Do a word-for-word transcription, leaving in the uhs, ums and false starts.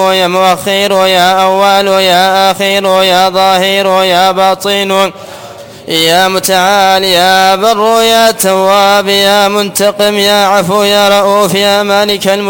يا مؤخر يا أول يا آخر يا ظاهر يا باطن يا متعال يا بر يا تواب يا منتقم يا عفو يا رؤوف يا مالك الملك